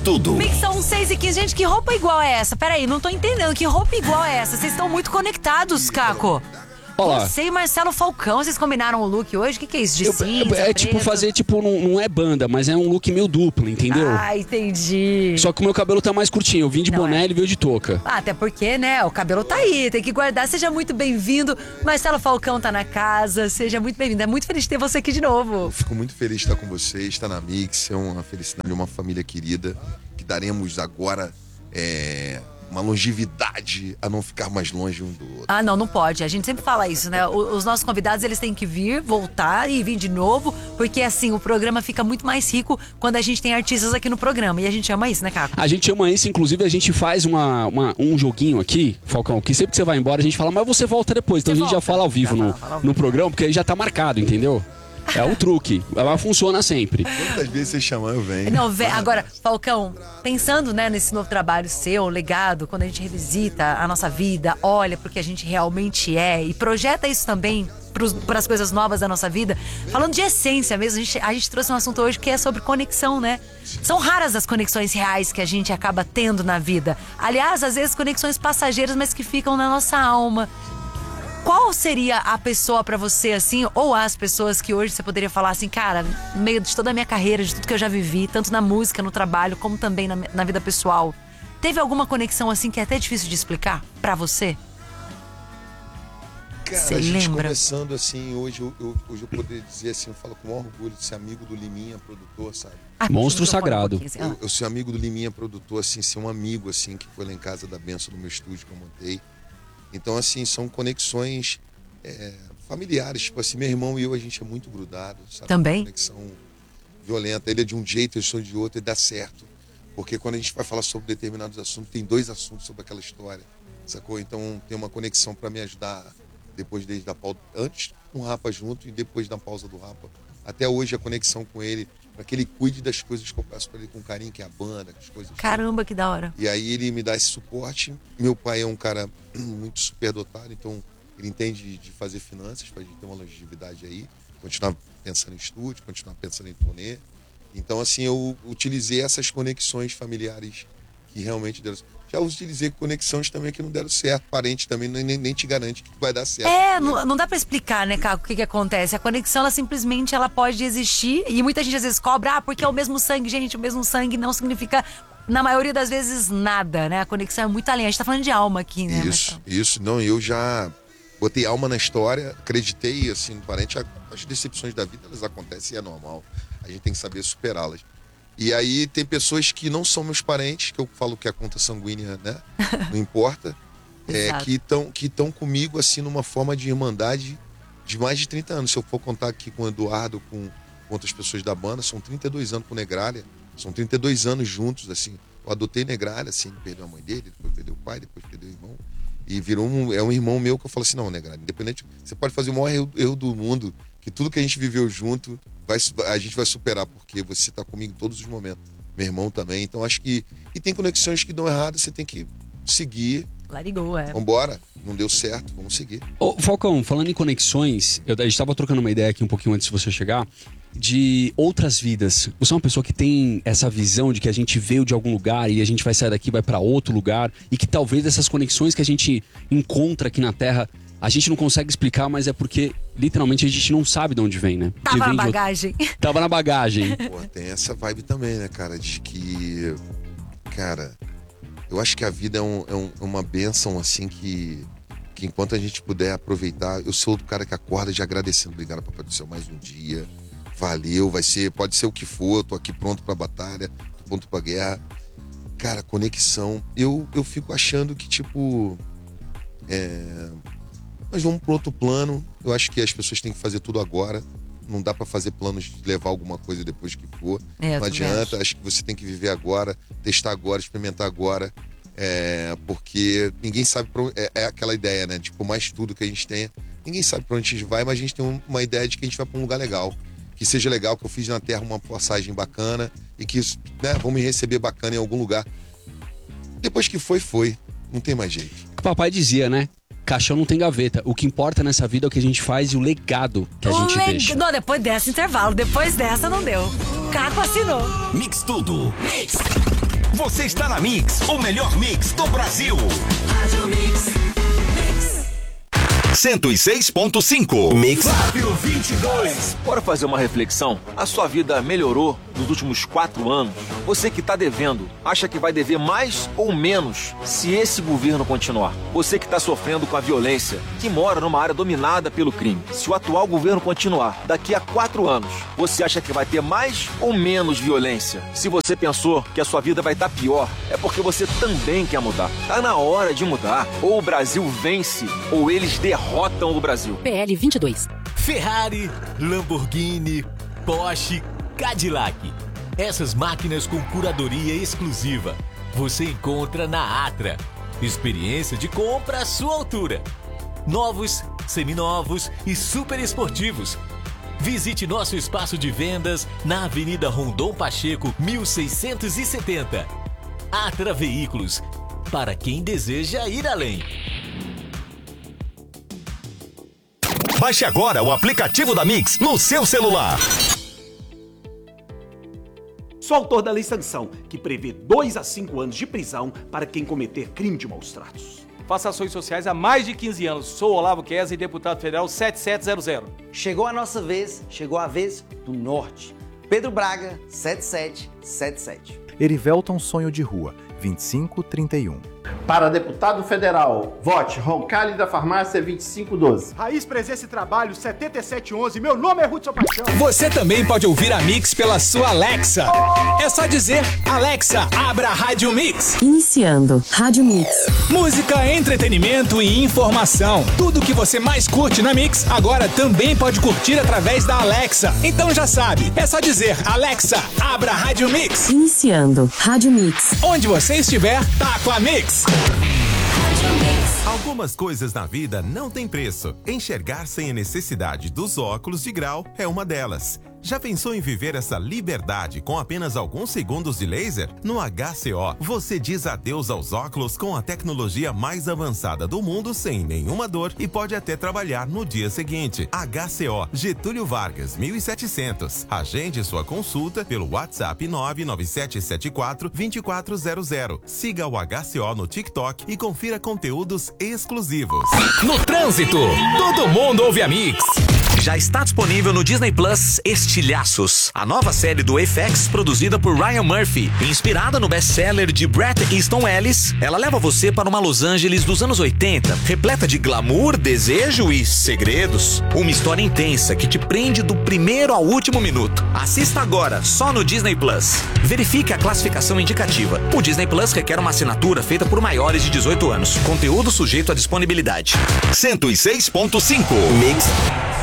tudo. Mix são 6h15. Gente, que roupa igual é essa? Peraí, não tô entendendo. Que roupa igual é essa? Vocês estão muito conectados, Caco. Olá. Você e Marcelo Falcão, vocês combinaram o look hoje? O que é isso? De cinza, É tipo preto? fazer, tipo, não é banda, mas é um look meio duplo, entendeu? Ah, entendi. Só que o meu cabelo tá mais curtinho. Eu vim de Não, boné, ele veio de touca. Ah, até porque, né, o cabelo tá aí, tem que guardar. Seja muito bem-vindo. Marcelo Falcão tá na casa, seja muito bem-vindo. É muito feliz de ter você aqui de novo. Eu fico muito feliz de estar com vocês, estar na Mix, é uma felicidade, uma família querida, que daremos agora uma longevidade a não ficar mais longe um do outro. Ah, não pode. A gente sempre fala isso, né? Os nossos convidados, eles têm que vir, voltar e vir de novo, porque assim, o programa fica muito mais rico quando a gente tem artistas aqui no programa. E a gente ama isso, né, Caco? A gente ama isso, inclusive a gente faz um joguinho aqui, Falcão, que sempre que você vai embora a gente fala, mas você volta depois. Então Você a gente já volta. fala ao vivo Fala ao vivo. no programa, porque aí já tá marcado, entendeu? É um truque, ela funciona sempre. Quantas vezes você chamar, eu venho. Não, agora, Falcão, pensando, né, nesse novo trabalho seu, legado, quando a gente revisita a nossa vida, olha pro que a gente realmente é e projeta isso também para as coisas novas da nossa vida, falando de essência mesmo, a gente trouxe um assunto hoje que é sobre conexão, né? São raras as conexões reais que a gente acaba tendo na vida. Aliás, às vezes conexões passageiras, mas que ficam na nossa alma. Qual seria a pessoa pra você, assim, ou as pessoas que hoje você poderia falar assim, cara, no meio de toda a minha carreira, de tudo que eu já vivi, tanto na música, no trabalho, como também na vida pessoal, teve alguma conexão, assim, que é até difícil de explicar pra você? Cara, Você a gente lembra? conversando assim, hoje eu poderia dizer assim, eu falo com o maior orgulho de ser amigo do Liminha, produtor, sabe? Ah, Monstro deixa eu falar sagrado. pouquinho, assim. Eu ser amigo do Liminha, produtor, assim, ser um amigo, assim, que foi lá em casa da benção do meu estúdio que eu montei. Então, assim, são conexões familiares, tipo assim, meu irmão e eu, a gente é muito grudado, sabe? Também? Uma conexão violenta, ele é de um jeito, eu sou de outro, e dá certo. Porque quando a gente vai falar sobre determinados assuntos, tem dois assuntos sobre aquela história, sacou? Então tem uma conexão para me ajudar depois desde a pausa, antes com o Rapa junto e depois da pausa do Rapa. Até hoje a conexão com ele, para que ele cuide das coisas que eu peço para ele com carinho, que é a banda, as coisas. Caramba, que da hora. E aí ele me dá esse suporte. Meu pai é um cara muito superdotado, então ele entende de fazer finanças para a gente ter uma longevidade aí, continuar pensando em estúdio, continuar pensando em turnê. Então, assim, eu utilizei essas conexões familiares que realmente deram certo. Já utilizei conexões também que não deram certo. Parente também nem te garante que vai dar certo. Não dá pra explicar, né, Caco, o que acontece. A conexão, ela simplesmente ela pode existir e muita gente às vezes cobra, porque é o mesmo sangue. Gente, o mesmo sangue não significa, na maioria das vezes, nada, né? A conexão é muito além. A gente tá falando de alma aqui, né? Isso. Não, eu já botei alma na história, acreditei, assim, no parente. As decepções da vida, elas acontecem e é normal. A gente tem que saber superá-las. E aí tem pessoas que não são meus parentes, que eu falo que a conta sanguínea, né? Não importa. Que estão comigo, assim, numa forma de irmandade de mais de 30 anos. Se eu for contar aqui com o Eduardo, com outras pessoas da banda, são 32 anos com o Negralha. São 32 anos juntos, assim. Eu adotei Negralha, assim, perdeu a mãe dele, depois perdeu o pai, depois perdeu o irmão. E virou um irmão meu que eu falo assim, não, Negralha, independente, você pode fazer o maior erro do mundo, que tudo que a gente viveu junto, a gente vai superar, porque você tá comigo em todos os momentos. Meu irmão também. Então acho que... E tem conexões que dão errado, você tem que seguir. Let it go, Vambora, não deu certo, vamos seguir. Ô, Falcão, falando em conexões, a gente tava trocando uma ideia aqui um pouquinho antes de você chegar, de outras vidas. Você é uma pessoa que tem essa visão de que a gente veio de algum lugar e a gente vai sair daqui, vai pra outro lugar, e que talvez essas conexões que a gente encontra aqui na Terra, a gente não consegue explicar, mas é porque literalmente a gente não sabe de onde vem, né? Tava na bagagem. Tava na bagagem. Pô, tem essa vibe também, né, cara? De que... Cara, eu acho que a vida é uma bênção, assim, que enquanto a gente puder aproveitar... Eu sou o cara que acorda já agradecendo. Obrigado, Papai do Céu, mais um dia. Valeu, pode ser o que for. Eu tô aqui pronto pra batalha, tô pronto pra guerra. Cara, conexão. Eu fico achando que, tipo... Nós vamos pro outro plano. Eu acho que as pessoas têm que fazer tudo agora. Não dá pra fazer planos de levar alguma coisa depois que for. Não adianta. Acho que você tem que viver agora, testar agora, experimentar agora. Porque ninguém sabe pra onde... É aquela ideia, né? Tipo, mais tudo que a gente tem. Ninguém sabe pra onde a gente vai, mas a gente tem uma ideia de que a gente vai pra um lugar legal. Que seja legal, que eu fiz na Terra uma passagem bacana e que, né, vão me receber bacana em algum lugar. Depois que foi. Não tem mais jeito. O papai dizia, né? Caixão não tem gaveta. O que importa nessa vida é o que a gente faz e o legado que a gente deixa. Não, depois dessa intervalo. Depois dessa não deu. Caco assinou. Mix Tudo. Mix. Você está na Mix, o melhor mix do Brasil. Rádio Mix. 106.5 Mix. Flávio 22. Bora fazer uma reflexão? A sua vida melhorou nos últimos 4 anos? Você que está devendo, acha que vai dever mais ou menos se esse governo continuar? Você que está sofrendo com a violência, que mora numa área dominada pelo crime, se o atual governo continuar, daqui a 4 anos, você acha que vai ter mais ou menos violência? Se você pensou que a sua vida vai estar pior, é porque você também quer mudar. Tá na hora de mudar. Ou o Brasil vence, ou eles derrotam o Brasil. PL 22. Ferrari, Lamborghini, Porsche, Cadillac. Essas máquinas com curadoria exclusiva você encontra na Atra. Experiência de compra à sua altura. Novos, seminovos e super esportivos. Visite nosso espaço de vendas na Avenida Rondon Pacheco, 1670. Atra Veículos, para quem deseja ir além. Baixe agora o aplicativo da Mix no seu celular. Sou autor da Lei Sanção, que prevê 2 a 5 anos de prisão para quem cometer crime de maus tratos. Faço ações sociais há mais de 15 anos. Sou Olavo Kesa, deputado federal 7700. Chegou a nossa vez, chegou a vez do Norte. Pedro Braga, 7777. Erivelton Sonho de Rua, 2531. Para deputado federal, vote Roncalli da Farmácia 2512. Raiz Presença e Trabalho 7711. Meu nome é Hudson Paixão. Você também pode ouvir a Mix pela sua Alexa. É só dizer: Alexa, abra a Rádio Mix. Iniciando Rádio Mix. Música, entretenimento e informação. Tudo que você mais curte na Mix, agora também pode curtir através da Alexa. Então já sabe, é só dizer: Alexa, abra a Rádio Mix. Iniciando Rádio Mix. Onde você estiver, tá com a Mix. Algumas coisas na vida não têm preço. Enxergar sem a necessidade dos óculos de grau é uma delas. Já pensou em viver essa liberdade com apenas alguns segundos de laser? No HCO, você diz adeus aos óculos com a tecnologia mais avançada do mundo sem nenhuma dor e pode até trabalhar no dia seguinte. HCO, Getúlio Vargas, 1700. Agende sua consulta pelo WhatsApp 99774-2400. Siga o HCO no TikTok e confira conteúdos exclusivos. No trânsito, todo mundo ouve a Mix. Já está disponível no Disney Plus Estilhaços, a nova série do FX produzida por Ryan Murphy. Inspirada no best-seller de Bret Easton Ellis, ela leva você para uma Los Angeles dos anos 80, repleta de glamour, desejo e segredos. Uma história intensa que te prende do primeiro ao último minuto. Assista agora, só no Disney Plus. Verifique a classificação indicativa. O Disney Plus requer uma assinatura feita por maiores de 18 anos. Conteúdo sujeito à disponibilidade. 106.5 Mix.